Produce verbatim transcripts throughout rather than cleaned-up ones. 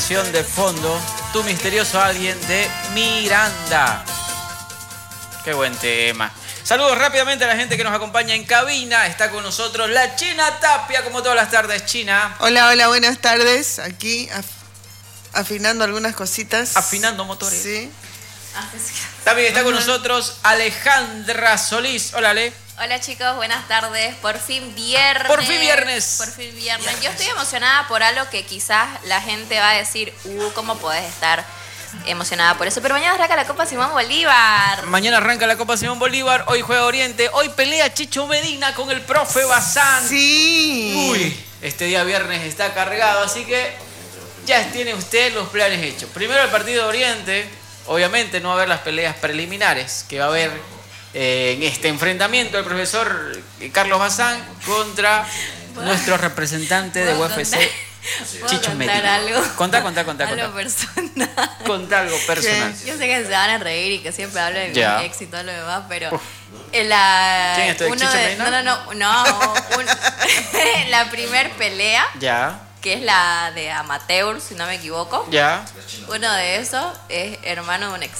canción de fondo, Tu misterioso alguien de Miranda. Qué buen tema. Saludos rápidamente a la gente que nos acompaña en cabina. Está con nosotros la China Tapia, como todas las tardes. China. Hola, hola, buenas tardes. Aquí af afinando algunas cositas. Afinando motores. Sí. También está con nosotros Alejandra Solís. Hola, Ale. Hola chicos, buenas tardes. Por fin viernes. Por fin viernes. Por fin viernes. viernes. Yo estoy emocionada por algo que quizás la gente va a decir, uh, ¿cómo podés estar emocionada por eso? Pero mañana arranca la Copa Simón Bolívar. Mañana arranca la Copa Simón Bolívar. Hoy juega Oriente. Hoy pelea Chicho Medina con el profe Bazán. Sí. Uy, este día viernes está cargado, así que ya tiene usted los planes hechos. Primero el partido de Oriente. Obviamente no va a haber las peleas preliminares que va a haber eh, en este enfrentamiento del profesor Carlos Bazán contra nuestro representante de U F C, Chicho Medina. Algo? Contá, contá, contá. Algo contá. personal. Contá algo personal. Yo sé que se van a reír y que siempre hablo de ya. mi ex y todo lo demás, pero en la, ¿quién es tu ex, uno Chicho de, Medina? No, no, no, no. Un, la primer pelea, Ya. que es la de amateur, si no me equivoco. Ya. Uno de esos es hermano de un ex.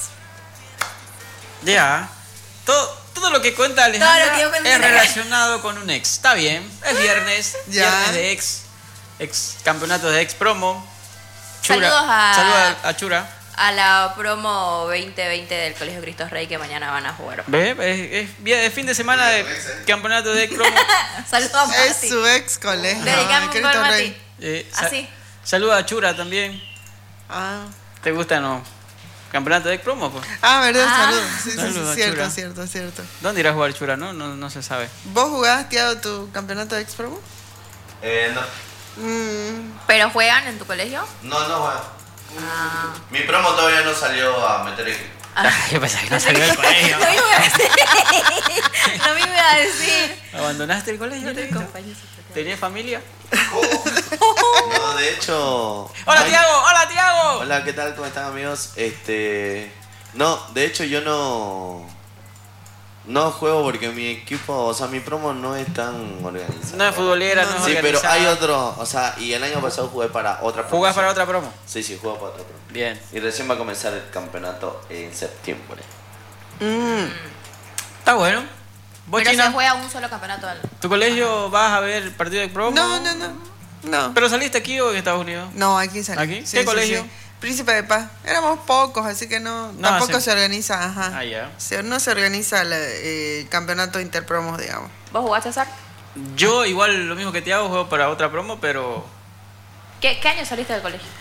Ya. Todo, todo lo que cuenta Alejandra Todo lo que yo cuento es es relacionado con un ex. Está bien. Es viernes. Ya. Viernes de ex. Ex campeonato de ex promo. Chura. Saludos a- Saludos a, a Chura. A la promo veinte veinte del Colegio Cristo Rey que mañana van a jugar. ¿Ve? Es, es, es fin de semana de campeonato de ex promo. Saludos a Mati. Es su ex colegio. Dedicamos Ay, por Cristo Mati. Rey. Eh, sa- Así. Saludos a Chura también. Ah. ¿Te gusta no? ¿Campeonato de ex promo? Pues? Ah, verdad, Ah. saludos. Sí, sí, Saludos, sí, cierto, Chura. cierto, cierto. ¿Dónde irá a jugar Chura? No, no, no se sabe. ¿Vos jugás, Tiago, tu campeonato de Expromo? Eh, no, Mm, ¿Pero juegan en tu colegio? no, no, bueno. Ah. Mi promo todavía no salió a meter equipo. Yo pensaba que no salió del colegio. Lo mismo iba a decir. Lo mismo iba a decir. ¿Abandonaste el colegio? Tevita? ¿Tenías familia? No, de hecho. ¡Hola, Ay, Tiago! ¡Hola, Tiago! Hola, ¿qué tal? ¿Cómo están, amigos? Este. No, de hecho, yo no. No juego porque mi equipo, o sea, mi promo no es tan organizado. No es futbolera, no, es Sí, pero organizada. hay otro, o sea, y el año pasado jugué para otra promo. ¿Jugás para otra promo? Sí, sí, juego para otra promo. Bien. Y recién va a comenzar el campeonato en septiembre. mm. Está bueno. ¿Vos, Pero China, se juega un solo campeonato al... tu colegio vas a ver el partido de promo? No, no, no. No. ¿Pero saliste aquí o en Estados Unidos? No, aquí salí. ¿Aquí? ¿Qué colegio? Príncipe de Paz. Éramos pocos, así que no, No, tampoco sí. se organiza, ajá. Ah, ya. Se- no se organiza el eh, campeonato interpromos, digamos. ¿Vos jugaste, Zach? Yo igual lo mismo que Tiago, juego para otra promo, pero ¿Qué, ¿Qué año saliste del colegio?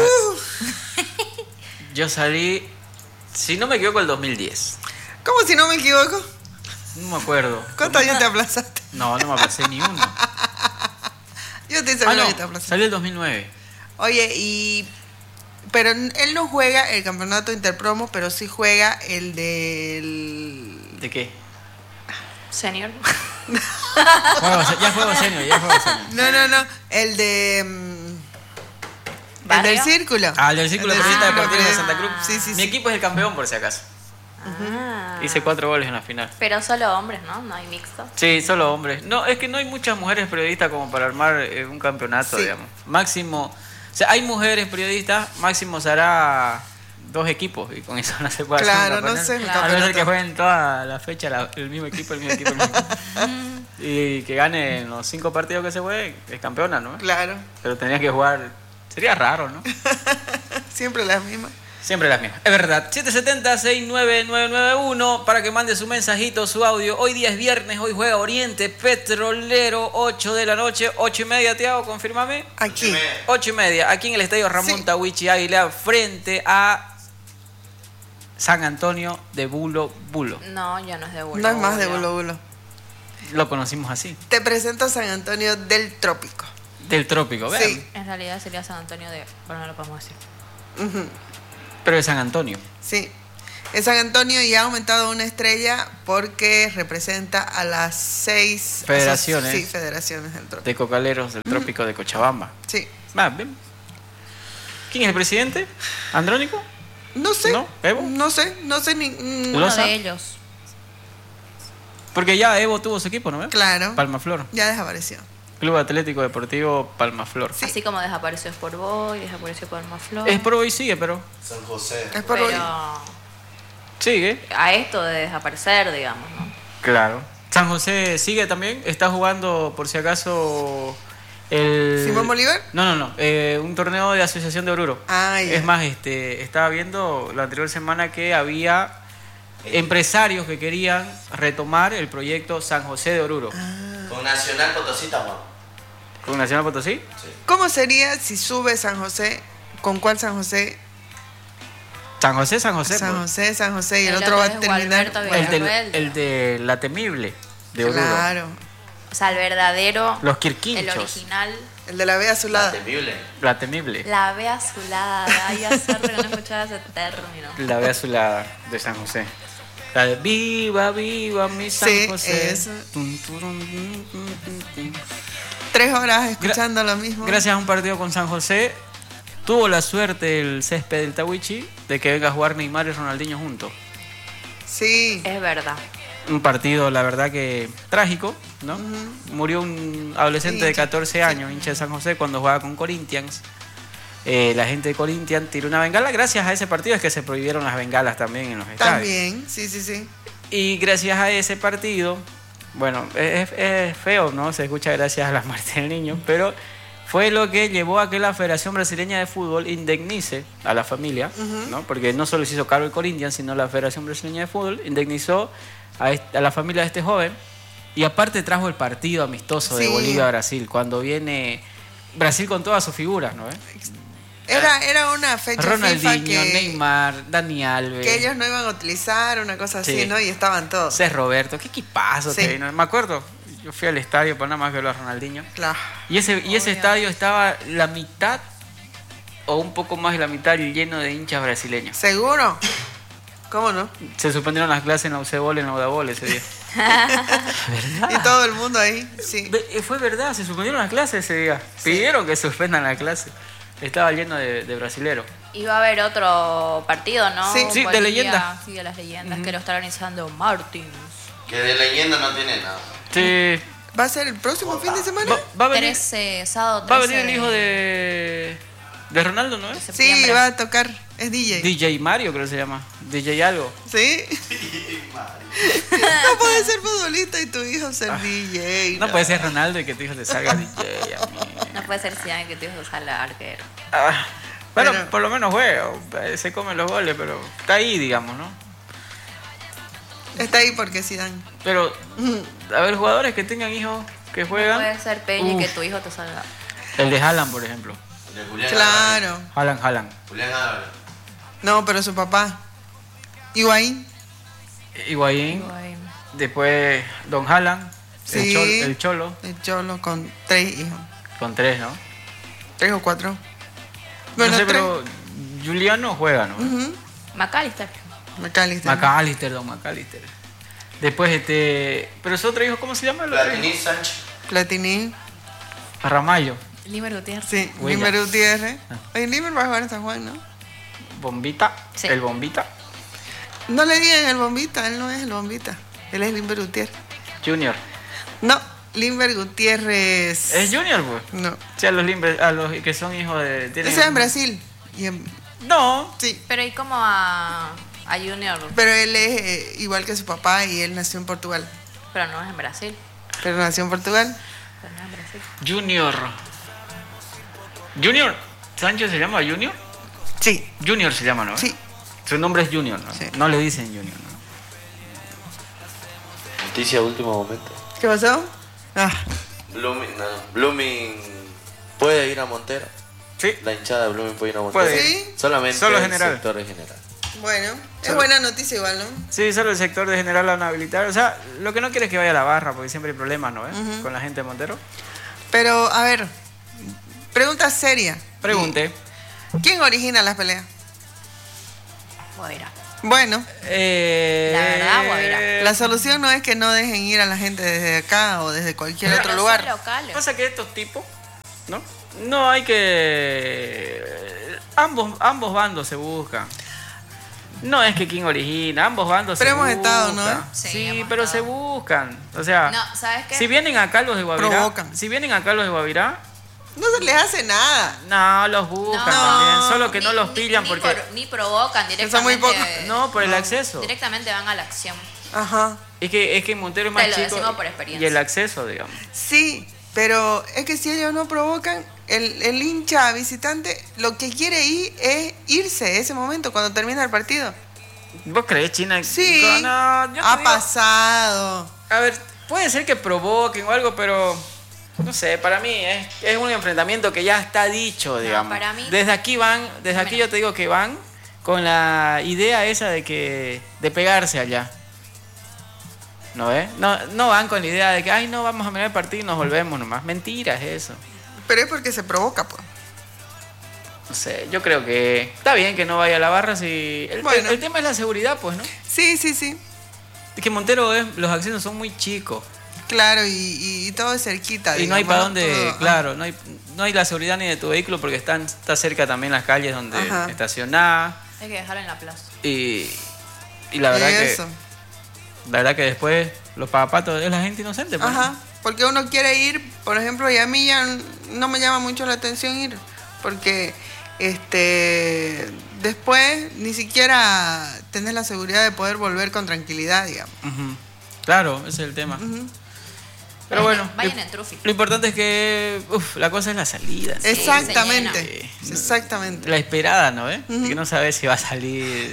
yo salí, si no me equivoco, el dos mil diez. ¿Cómo si no me equivoco? No me acuerdo. ¿Cuántos años te aplazaste? No, no me aplacé ni uno. Yo te Ah, seguro no, que te aplazaste. salí el dos mil nueve. Oye, y... Pero él no juega el campeonato interpromo, pero sí juega el del... ¿De qué? Senior. Juego, ya juego senior, ya juego senior. No, no, no. El de... mm, el ¿Barrio? del círculo. Ah, el del Círculo El del Periodista Círculo Deportivo de Periodista. Santa Cruz. Sí, sí, Mi sí. equipo es el campeón, por si acaso. Ah. Hice cuatro goles en la final. Pero solo hombres, ¿no? No hay mixto. Sí, solo hombres. No, es que no hay muchas mujeres periodistas como para armar eh, un campeonato, Sí. digamos. Máximo, o sea, hay mujeres periodistas, máximo se hará dos equipos y con eso no se puede Claro, hacer un no campeonato. sé, el A no ser campeonato. que jueguen toda la fecha la- el mismo equipo, el mismo equipo, el mismo equipo. Y que gane en los cinco partidos que se jueguen, es campeona, ¿no? Claro. Pero tendría que jugar, sería raro, ¿no? Siempre las mismas. Siempre las mismas. Es verdad. siete siete cero, seis nueve nueve nueve uno para que mande su mensajito, su audio. Hoy día es viernes, hoy juega Oriente Petrolero, ocho de la noche, ocho y media, Tiago, confírmame. Aquí. ocho y media, aquí en el estadio Ramón Sí. Tawichi Águila, frente a San Antonio de Bulo Bulo. No, ya no es de Bulo. No es más de bulo bulo. Lo conocimos así. Te presento a San Antonio del Trópico. Del trópico, vean. Sí. En realidad sería San Antonio de... Bueno, no lo podemos decir. Ujú. Pero de San Antonio. Sí. Es San Antonio y ha aumentado una estrella porque representa a las seis... Federaciones. Sí, federaciones del Trópico. De cocaleros del trópico de Cochabamba. Sí. Va, ven. ¿Quién es el presidente? ¿Andrónico? No sé. ¿No? ¿Evo? No sé, no sé ni... mm, ¿Lo Uno sabe? de ellos. Porque ya Evo tuvo su equipo, ¿no? Claro. Palmaflor. Ya desapareció. Club Atlético Deportivo Palmaflor. Sí. Así como desapareció Sport Boy, desapareció Palmaflor. Sport Boys sigue, pero San José. Es por hoy. Pero sigue. a esto de desaparecer, digamos, ¿no? Claro. San José sigue también. Está jugando, por si acaso, el... ¿Simón Bolívar? No, no, no. eh, un torneo de Asociación de Oruro. Ah, ya. Es más, este, estaba viendo la anterior semana que había empresarios que querían retomar el proyecto San José de Oruro. Con Nacional Potosí estamos. ¿Con Nacional Potosí? ¿Cómo sería si sube San José? ¿Con cuál San José? San José, San José. San pues. José, San José. Y el, El otro va a otro es terminar. Gualberto El, del- Villarruel. el de La Temible, de Oruro. Claro. O sea, el verdadero, Los el Quirquinchos. original. El de la B La azulada. temible. La Temible. La B azulada. Ay, hace rato que no escuchaba ese término. La B azulada de San José. La de Viva, viva mi San Sí, José. eso. Tum, turum, tum, tum, tum, tum. Tres horas escuchando lo mismo. Gracias a un partido con San José, tuvo la suerte el césped del Tawichi de que venga a jugar Neymar y Ronaldinho juntos. Sí. Es verdad. Un partido, la verdad que trágico, ¿no? Murió un adolescente de Hincha, catorce años, hincha de San José, cuando jugaba con Corinthians. Eh, la gente de Corinthians tiró una bengala. Gracias a ese partido es que se prohibieron las bengalas también en los estadios. También, sí, sí, sí. Y gracias a ese partido, bueno, es, es feo, ¿no? Se escucha gracias a la muerte del niño, pero fue lo que llevó a que la Federación Brasileña de Fútbol indemnice a la familia, ¿no? Porque no solo se hizo cargo el Corinthians, sino la Federación Brasileña de Fútbol indemnizó a, est- a la familia de este joven y aparte trajo el partido amistoso de Sí. Bolivia-Brasil, cuando viene Brasil con todas sus figuras, ¿no? ¿Eh? Era, era una fecha FIFA Ronaldinho, que, Neymar, Dani Alves. que ellos no iban a utilizar, una cosa así, Sí. ¿no? Y estaban todos. Cés Roberto, qué equipazo Sí. que vino. Me acuerdo, yo fui al estadio para nada más verlo a Ronaldinho. Claro. Y ese, y ese estadio estaba la mitad o un poco más de la mitad lleno de hinchas brasileños. ¿Seguro? ¿Cómo no? Se suspendieron las clases en la U C Bol, en la Udabol ese día. Y todo el mundo ahí, sí. Ve- Fue verdad, se suspendieron las clases ese día. Pidieron que suspendan la clase. Estaba lleno de, de brasileros. Iba a haber otro partido, ¿no? Sí, sí, de Bolivia, leyenda. Sí, de las leyendas, que lo está organizando Martins. Que de leyenda no tiene nada. Sí. ¿Va a ser el próximo fin de semana? Va, va a venir, trece, sábado va a trece venir el hijo de, de Ronaldo, ¿no es? de Sí, septiembre. va a tocar. Es D J. D J Mario creo que se llama. D J algo. ¿Sí? No puedes ser futbolista y tu hijo ser D J. No puede ser Ronaldo y que tu hijo te salga D J. a mí. No puede ser Zidane que tu hijo salga arquero. Ah, bueno, Pero- por lo menos juega, se come los goles, pero está ahí, digamos, ¿no? Está ahí porque Zidane. Pero, a ver, jugadores que tengan hijos que No juegan. puede ser Peña y Uf. que tu hijo te salga. El de Haaland, por ejemplo. De Julián Álvarez. Claro. Haaland, Haaland. Julián Álvarez. No, pero su papá. Higuaín. Higuaín. Higuaín. Después, Don Haaland. El, Sí. cholo, el Cholo. El Cholo con tres hijos. Con tres, ¿no? Tres o cuatro. no sé, tres. pero Juliano juega, ¿no? Ujú. McAllister. McAllister. McAllister, Don McAllister. Después, este. Pero su otro hijo, ¿cómo se llama? El otro hijo? Platini Sánchez. Platini. Ramallo. Limer Gutiérrez. Sí. Huella. Limer Gutiérrez. Ah. Oye, Limer va a jugar en San Juan, ¿no? Bombita. Sí. El Bombita. No le digan el bombita, él no es el bombita. Él es Limber Gutiérrez. Junior. No, Limber Gutiérrez. Es Junior, pues. No. Sí, a los, limbre- a los que son hijos de. tienen- Ese es en Brasil. Y en- No. Sí. Pero ¿y cómo a, a Junior? Pero él es eh, igual que su papá y él nació en Portugal. Pero no es en Brasil. Pero nació en Portugal. Pero no es en Brasil. Junior. Junior. ¿Sánchez se llama Junior? Sí, Junior se llama, ¿no? sí. Su nombre es Junior, ¿no? Sí. No le dicen Junior, ¿no? Noticia último momento. ¿Qué pasó? Ah, Blooming, no, Blooming puede ir a Montero. Sí. La hinchada de Blooming puede ir a Montero. Puede. ¿sí? Solamente Solo el general. sector de general. Bueno, es Solo- buena noticia igual, ¿no? Sí, solo el sector de general la van a habilitar. O sea, lo que no quiere es que vaya a la barra, porque siempre hay problemas, ¿no? ¿Eh? Con la gente de Montero. Pero, a ver, pregunta seria. Pregunte. ¿Quién origina las peleas? Guavirá. Bueno, Eh, La verdad, Guavirá. la solución no es que no dejen ir a la gente desde acá o desde cualquier Pero otro no lugar. son locales. Pasa que estos tipos, ¿no? No hay que... Ambos, ambos bandos se buscan. No es que quién origina, ambos bandos Pero se hemos buscan. estado, ¿no? Sí, Sí, hemos pero estado. se buscan. O sea, No, ¿sabes qué? si vienen acá los de Guavirá, Provocan. si vienen acá los de Guavirá, No se les hace nada. no, los buscan No, también, solo que ni- no los ni- pillan ni porque... por- ni provocan directamente. son muy pocos. No, por el acceso. Directamente van a la acción. Ajá. Es que, es que Montero es más Te lo chico decimos por experiencia. y el acceso, digamos. Sí, pero es que si ellos no provocan, el, el hincha visitante lo que quiere ir es irse ese momento cuando termina el partido. ¿Vos creés, China? Sí, No, yo te ha digo- pasado. A ver, puede ser que provoquen o algo, pero no sé, para mí es, es un enfrentamiento que ya está dicho, digamos. para mí- Desde aquí van, desde aquí Mira. yo te digo que van con la idea esa de que de pegarse allá. ¿No ves? No, no van con la idea de que, ay, no, vamos a mirar el partido y nos volvemos nomás. Mentira es eso. Pero es porque se provoca, pues. No sé, yo creo que está bien que no vaya a la barra si... El, Bueno. el- el tema es la seguridad, pues, ¿no? Sí, sí, sí. Es que Montero, es, los accesos son muy chicos. Claro, y, y, y todo es cerquita. Y no hay digamos, para ¿no? dónde, Todo, ah. claro, no hay, no hay la seguridad ni de tu vehículo porque están, está cerca también las calles donde Ajá. estacionás. Hay que dejarlo en la plaza. Y, y la verdad Y que eso. la verdad que después los pagapatos es la gente inocente. Pues, Ajá, porque uno quiere ir, por ejemplo, y a mí ya no me llama mucho la atención ir, porque este después ni siquiera tenés la seguridad de poder volver con tranquilidad, digamos. Ujú. Claro, ese es el tema. Ujú. Pero Vayan- bueno, Vayan lo, en trufi. lo importante es que uf, la cosa es la salida. ¿sí? Exactamente, Sí. exactamente. La esperada, ¿no? ¿Eh? Ujú. Que no sabes si va a salir.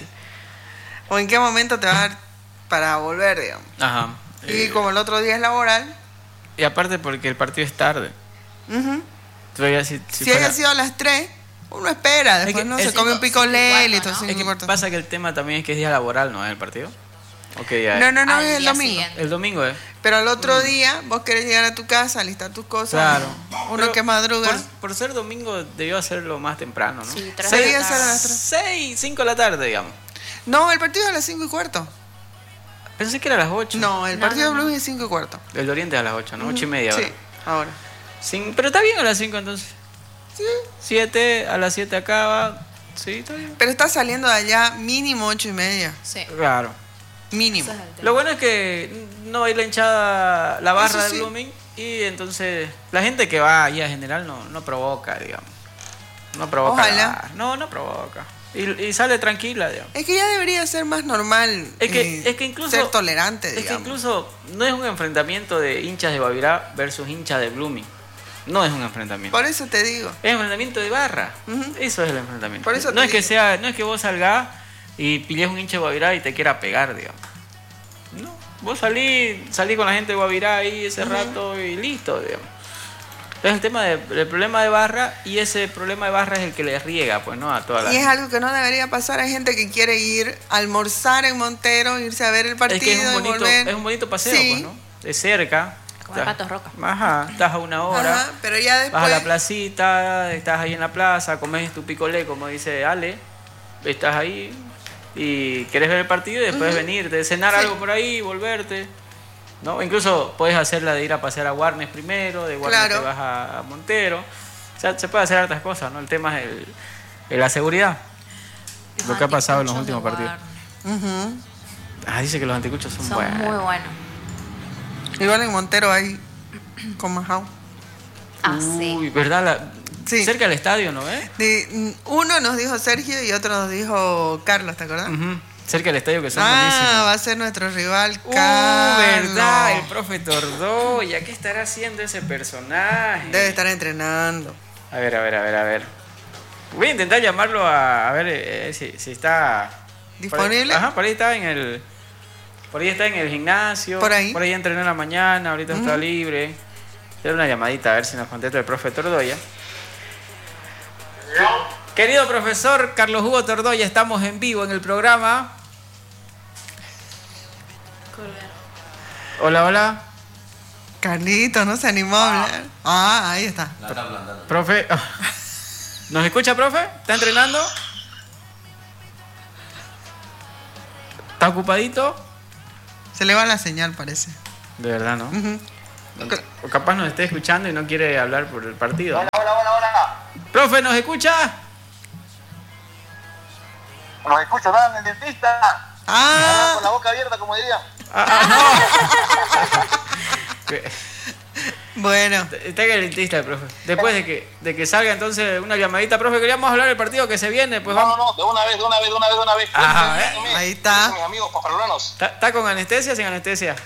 O en qué momento te vas a dar para volver, digamos. Ajá. Y Eh, como el otro día es laboral, y aparte porque el partido es tarde. ujú, Todavía si, si si, fuera- haya sido a las tres, uno espera, después que no es se come un cinco- pico lele y cinco y todo cuarto, cinco Es y que cuarto. pasa que el tema también es que es día laboral, ¿no? El partido. Ok, ya. No, no, no, Al es el día domingo. siguiente. El domingo, ¿eh? Pero al otro día vos querés llegar a tu casa, alistar tus cosas. Claro. Uno Pero que madruga. Por, por ser domingo debió hacerlo más temprano, ¿no? Sí, tres Seis de la días a tarde. las tres. Seis, cinco de la tarde, digamos. No, el partido es a las cinco y cuarto. Pensé que era a las ocho. No, el No, partido no, de no. Blues es cinco y cuarto. El de Oriente es a las ocho, ¿no? Ocho y media Sí, ahora. ahora. Cin- pero está bien a las cinco entonces. Sí. Siete, a las siete acaba. Sí, está bien. Pero está saliendo de allá mínimo ocho y media. Sí. Claro. Mínimo. Ese es el tema. Lo bueno es que no hay la hinchada, la barra Eso de sí. Blooming. Y entonces la gente que va ahí en general no, no provoca, digamos. No provoca. Ojalá. nada. No, no provoca. Y, y sale tranquila, digamos. Es que ya debería ser más normal. Es que, eh, es que incluso. ser tolerante, Es que digamos. incluso no es un enfrentamiento de hinchas de Guavirá versus hinchas de Blooming. No es un enfrentamiento. Por eso te digo. Es un enfrentamiento de barra. Ujú. Eso es el enfrentamiento. Por eso no te es que digo. sea, no es que vos salgas y pilles un hincha de Guavirá y te quiera pegar, digamos. No. Vos salís, salís con la gente de Guavirá ahí ese rato y listo, digamos. Es el tema de- del problema de barra y ese problema de barra es el que le riega, pues, ¿no? A toda la Y es gente. algo que no debería pasar. Hay gente que quiere ir a almorzar en Montero, irse a ver el partido Es que es un y bonito, volver. es un bonito paseo, Sí. pues, ¿no? Es cerca. Como el Patos Roca. Ajá, estás a una hora. Ajá, pero ya después. Vas a la placita, estás ahí en la plaza, comes tu picolé, como dice Ale, estás ahí y querés ver el partido y después venirte, cenar Sí. algo por ahí, volverte. ¿No? Incluso puedes hacerla de ir a pasear a Warnes primero, de Warnes Claro. te vas a, a Montero. O sea, se puede hacer hartas cosas, ¿no? El tema es el, el- la seguridad. Lo que ha pasado en los últimos partidos. Ujú. Ah, dice que los anticuchos son, Son buenos. muy buenos. Igual en Montero hay con Majao. Ah, sí. Uy, ¿verdad? La- Sí. Cerca del estadio, ¿no ves? De- mm, uno nos dijo Sergio y otro nos dijo Carlos, ¿te acordás? Ujú. Cerca del estadio que son Ah, buenísimos. va a ser nuestro rival, Uh, Carlos. verdad, el profe Tordoya. ¿Qué estará haciendo ese personaje? Debe estar entrenando. A ver, a ver, a ver, a ver. Voy a intentar llamarlo a, a ver eh, si, si está ¿Disponible? Por ahí, ajá, por ahí está en el. Por ahí está en el gimnasio. Por ahí. Por ahí entrenó en la mañana, ahorita está libre. Hacer una llamadita a ver si nos contesta el profe Tordoya. Querido profesor Carlos Hugo Tordoya, estamos en vivo en el programa. Hola, hola. Carlito, no se animó a hablar. Ah, ahí está. Profe, ¿nos escucha, profe? ¿Está entrenando? ¿Está ocupadito? Se le va la señal, parece. De verdad, ¿no? Ujú. O capaz nos esté escuchando y no quiere hablar por el partido. Hola, hola, hola, hola. Profe, ¿nos escucha? Los escucho, ¿no? En el dentista. Ah. Con la boca abierta, como diría. Ah, ah, no. Bueno. Está que el dentista, profe. Después de que, de que salga entonces una llamadita, profe, queríamos hablar del partido que se viene, pues no, vamos. no, no, de una vez, de una vez, de una vez, de una vez. Ah, Cuéntame, ahí está. Mis amigos paparulanos. ¿Está, ¿Está con anestesia o sin anestesia?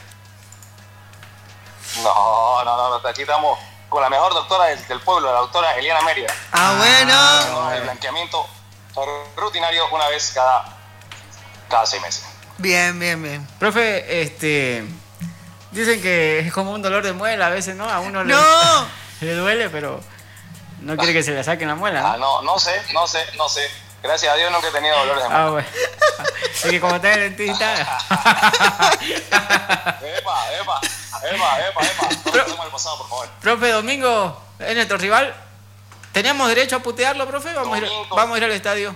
No, no, no, aquí estamos con la mejor doctora del, del pueblo, la doctora Eliana Mérida. Ah, bueno. No, el blanqueamiento rutinario una vez cada, cada seis meses. Bien, bien, bien. Profe, este... dicen que es como un dolor de muela a veces, ¿no? A uno le, ¡No! le duele, pero no quiere que se le saquen la muela, ¿no? Ah, no, no sé, no sé, no sé. Gracias a Dios nunca he tenido dolores de muela. Ah, bueno. Es que como está el dentista... Epa, epa, epa, epa, epa. No Pro- nos el pasado, por favor. Profe, Domingo es nuestro rival. ¿Teníamos derecho a putearlo, profe? Vamos, a ir, Domingo. vamos a ir al estadio.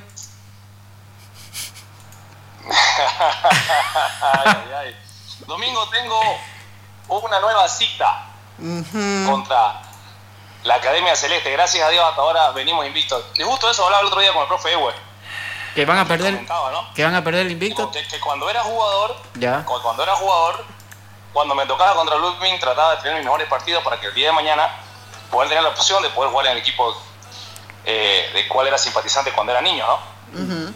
Ay, ay, ay. Domingo tengo una nueva cita Ujú. contra la Academia Celeste. Gracias a Dios hasta ahora venimos invictos. Y justo eso hablaba el otro día con el profe Ewe. Que van a perder, Comentaba, ¿no? que van a perder el invicto. Que, que cuando era jugador, Ya. cu- cuando era jugador, cuando me tocaba contra Ludwig, trataba de tener mis mejores partidos para que el día de mañana poder tener la opción de poder jugar en el equipo eh, de cual era simpatizante cuando era niño, ¿no? Ujú.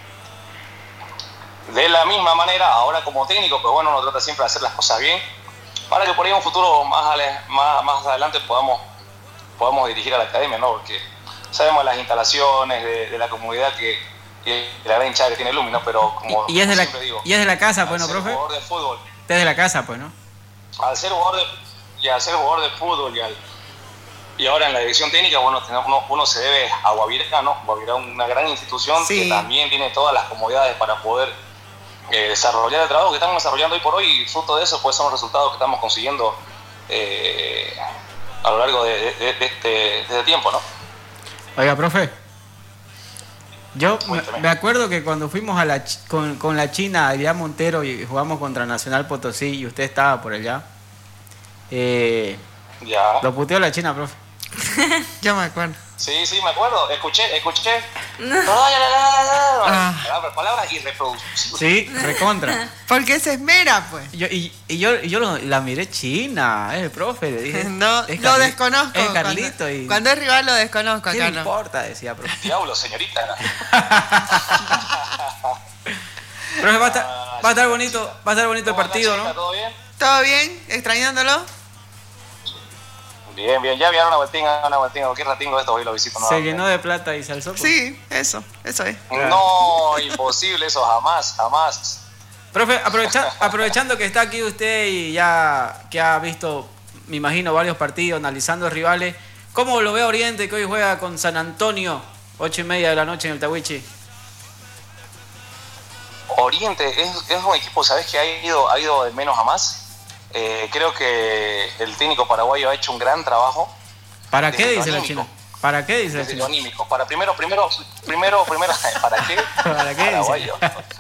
De la misma manera, ahora como técnico, pues bueno, uno trata siempre de hacer las cosas bien, para que por ahí en un futuro más, ale- más, más adelante podamos, podamos dirigir a la academia, ¿no? Porque sabemos las instalaciones de, de la comunidad que, y la gran hinchada que tiene Lumi, ¿no? Pero como, Y, y es de la, siempre digo, y es de la casa, al pues, ¿no, ser profe? jugador de fútbol, Usted es de la casa, pues, ¿no? al ser jugador de, y al ser jugador de fútbol y, al, y ahora en la dirección técnica, bueno, tenemos- uno, uno se debe a Guavirá, ¿no? Guavirá es una gran institución Sí. que también tiene todas las comodidades para poder eh, desarrollar el trabajo que estamos desarrollando hoy por hoy, y fruto de eso pues son los resultados que estamos consiguiendo eh, a lo largo de, de- de- de este, de este tiempo, ¿no? Oiga, profe. Yo me, Cuéntame. me acuerdo que cuando fuimos a la, Ch- con, con la China, Adrián Montero, y jugamos contra Nacional Potosí, y usted estaba por allá, eh, Ya. lo puteó la China, profe. Yo me acuerdo. Sí, sí, me acuerdo, escuché, escuché. No, ya, ya, ya, ya, ya. Ah. Palabras, palabras irreproducibles. Sí, recontra. Porque se esmera, pues. Yo, y, y yo, y yo lo- la miré China, es el profe, le dije. No, es lo Carli- desconozco. Es cuando, Carlito y... cuando es rival lo desconozco, ¿Qué acá le no. importa? Decía, profe. Diablo, señorita. Profe, va a estar, va a estar bonito, va a estar bonito el ¿Cómo anda, partido, chica? ¿no? ¿Todo bien? ¿Todo bien? ¿Extrañándolo? Bien, bien, ya vieron una vueltinga, una vueltinga, cualquier ratingo de estos hoy lo visito Se nuevamente. llenó de plata y se alzó. pues. Sí, eso, eso es. No, imposible eso, jamás, jamás. Profe, aprovecha- aprovechando que está aquí usted y ya que ha visto, me imagino, varios partidos, analizando rivales, ¿cómo lo ve Oriente que hoy juega con San Antonio, ocho y media de la noche en el Tawichi? Oriente es, es un equipo, ¿sabes? Que ha ido, ha ido de menos a más. Eh, creo que el técnico paraguayo ha hecho un gran trabajo. ¿Para qué Desde lo dice la anímico. China? ¿Para qué dice la Desde lo China? anímico. Para primero, primero, primero, primero, ¿para qué? ¿Para qué Paraguayo.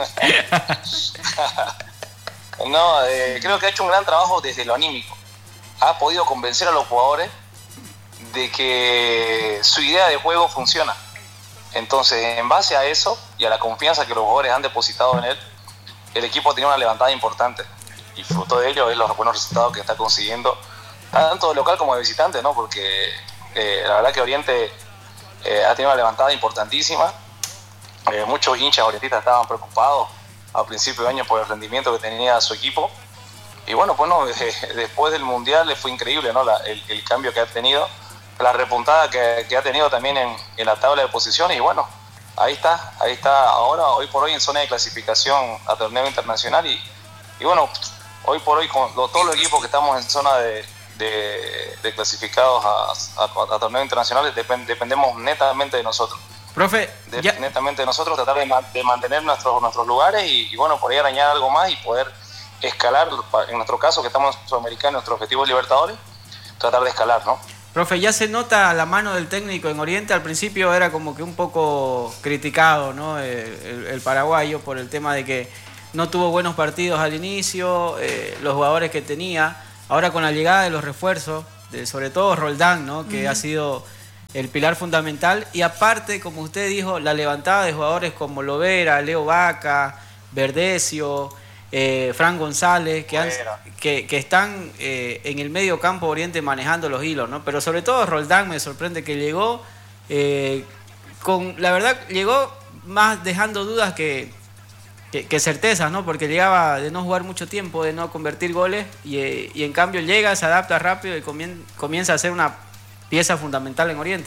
No, eh, creo que ha hecho un gran trabajo desde lo anímico. Ha podido convencer a los jugadores de que su idea de juego funciona. Entonces, en base a eso y a la confianza que los jugadores han depositado en él, el equipo tiene una levantada importante. Y fruto de ello es los buenos resultados que está consiguiendo, tanto de local como de visitante, ¿no? Porque eh, la verdad que Oriente eh, ha tenido una levantada importantísima. Eh, muchos hinchas orientistas estaban preocupados a principio de año por el rendimiento que tenía su equipo. Y bueno, pues no, eh, después del Mundial le fue increíble, ¿no? La- el, el cambio que ha tenido, la repuntada que, que ha tenido también en, en la tabla de posiciones. Y bueno, ahí está, ahí está ahora, hoy por hoy en zona de clasificación a torneo internacional. Y, y bueno, hoy por hoy con lo- todos los equipos que estamos en zona de, de, de clasificados a, a, a torneos internacionales depend- dependemos netamente de nosotros. Profe, De- ya, netamente de nosotros, tratar de, ma- de mantener nuestros, nuestros lugares y, y bueno, por ahí arañar algo más y poder escalar, pa- en nuestro caso que estamos en Sudamericana, nuestro objetivo es Libertadores, tratar de escalar, ¿no? profe, ya se nota la mano del técnico en Oriente. Al principio era como que un poco criticado, ¿no? El, el- el paraguayo por el tema de que no tuvo buenos partidos al inicio, eh, los jugadores que tenía. Ahora con la llegada de los refuerzos, de, sobre todo Roldán, ¿no? Que ha sido el pilar fundamental. Y aparte, como usted dijo, la levantada de jugadores como Lovera, Leo Vaca, Verdecio, eh, Fran González, que, han, que, que están eh, en el medio campo Oriente manejando los hilos, ¿no? Pero sobre todo Roldán me sorprende que llegó, eh, con la verdad, llegó más dejando dudas que, que, que certezas, ¿no? Porque llegaba de no jugar mucho tiempo, de no convertir goles, y, eh, y en cambio llega, se adapta rápido y comien, comienza a ser una pieza fundamental en Oriente.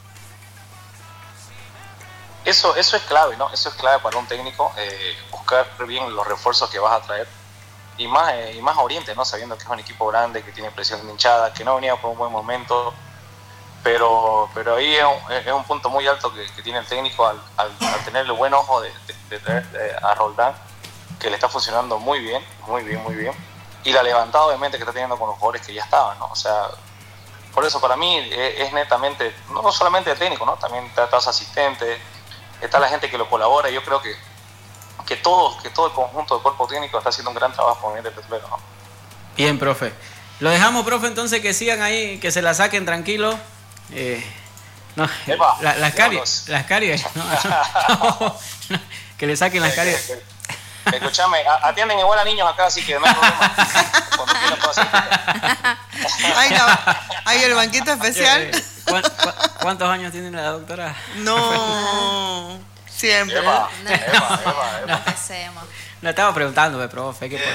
Eso, eso es clave, ¿no? Eso es clave para un técnico, eh, buscar bien los refuerzos que vas a traer. Y más, eh, y más Oriente, ¿no? Sabiendo que es un equipo grande, que tiene presión de hinchada, que no venía por un buen momento. Pero, pero ahí es un, es un punto muy alto que, que tiene el técnico al, al, al tener el buen ojo de, de, de traer eh, a Roldán, que le está funcionando muy bien, muy bien, muy bien. Y la levantada obviamente que está teniendo con los jugadores que ya estaban, ¿no? O sea, por eso para mí es, es netamente, no solamente el técnico, ¿no? También está los asistentes, está la gente que lo colabora. Yo creo que, que, todos, que todo el conjunto del cuerpo técnico está haciendo un gran trabajo en el Petrolero, ¿no? Bien, profe. Lo dejamos, profe, entonces que sigan ahí, que se la saquen tranquilo. Eh, no, Epa, la, las caries, las caries, no, no, no, que le saquen las caries. Escúchame, atienden igual a niños acá, así que no hay problema. Cuando quieran puedo hacer. Hay, la, hay el banquito especial. Eh, eh, ¿cu cu ¿Cuántos años tiene la doctora? No, siempre. Epa, No, epa, epa, epa. no empecemos. La estaba preguntando, profe. ¿Qué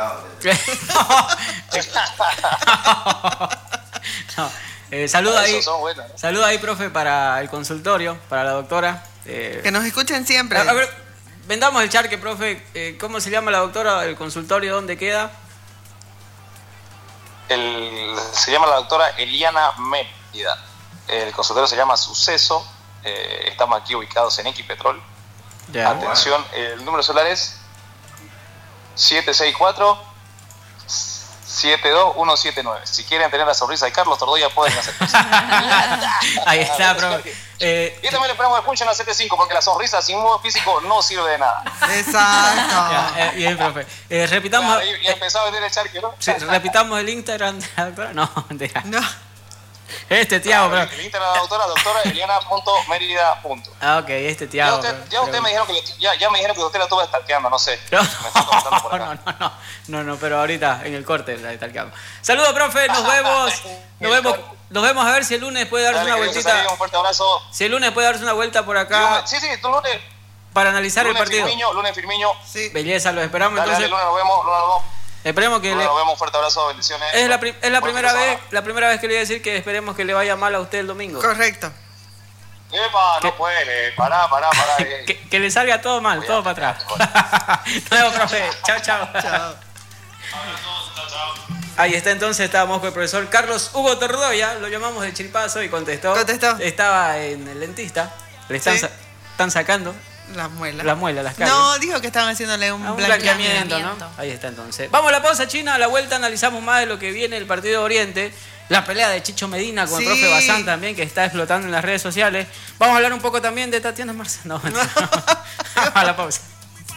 no, eh, saluda ahí, buenas, ¿no? saluda ahí, profe, para el consultorio, para la doctora. Eh, Que nos escuchen siempre. a, a ver, vendamos el charque, profe. Eh, ¿Cómo se llama la doctora? ¿El consultorio dónde queda? El, se llama la doctora Eliana Mérida. El consultorio se llama Suceso. Eh, estamos aquí ubicados en Equipetrol. Ya. Atención, el número celular es siete seis cuatro, siete dos uno siete nueve. Si quieren tener la sonrisa de Carlos Tordoya, pueden acercarse. Ahí está, profe. Eh, Y también le ponemos el punch en la setenta y cinco, porque la sonrisa sin modo físico no sirve de nada. Exacto. ya, eh, bien, profe. Eh, repitamos, Y, y empezó a vender el charque, ¿no? sí, repitamos el Instagram de la doctora. No, mentira. No. Este Tiago, Claro, profe. el Instagram de la doctora, doctora Eliana punto Mérida. Ah, ok, este Ya, Tiago. usted, profe, ya, usted me dijeron que, ya, ya me dijeron que usted la estuvo stalkeando, no sé. No, Me están comentando por no, acá. no, no, no, no, pero ahorita en el corte la talqueamos. Saludos, profe, nos vemos, nos vemos, nos vemos a ver si el lunes puede darse Dale, una querido vueltita. César, un fuerte abrazo. Si el lunes puede darse una vuelta por acá Sí, sí, tú lunes, para analizar lunes el partido. Firmiño, lunes Firmiño. Sí. Belleza, lo esperamos Dale, dale, entonces. lunes nos vemos, lunes nos vemos. Esperemos que Lunes le, nos vemos, fuerte abrazo, bendiciones. es la, pri- es la Buen primera fin de vez, semana. la primera vez que le voy a decir que esperemos que le vaya mal a usted el domingo. Correcto. Epa, ¿Qué? no puede, pará, pará, pará. eh. Que, que le salga todo mal, todo para atrás. Nos vemos, profe. Chao, chao. Chao. Ahí está, entonces estábamos con el profesor Carlos Hugo Tordoya, lo llamamos de Chilpazo y contestó. Contestó. Estaba en el dentista, le están, Sí. sa- están sacando Las muelas. las muelas, las caries. No, dijo que estaban haciéndole un, Ah, un blanqueamiento. blanqueamiento, ¿no? Ahí está entonces. Vamos a la pausa, China, a la vuelta analizamos más de lo que viene el partido de Oriente, la pelea de Chicho Medina con Sí. el profe Bazán también, que está explotando en las redes sociales. Vamos a hablar un poco también de Tatiana Marza. No, no. Vamos a la pausa.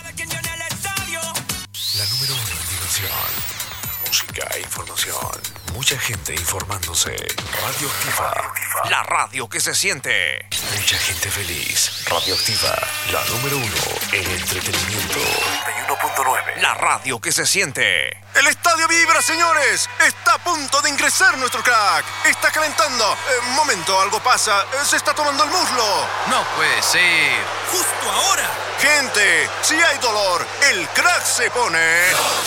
La número uno en diversión, música e información. Mucha gente informándose. Radioactiva, la radio que se siente. Mucha gente feliz. Radioactiva, la número uno en entretenimiento. noventa y uno punto nueve. La radio que se siente. El estadio vibra, señores. Está a punto de ingresar nuestro crack. Está calentando. Eh, momento, algo pasa. Eh, se está tomando el muslo. No puede ser. Justo ahora. Gente, si hay dolor, el crack se pone.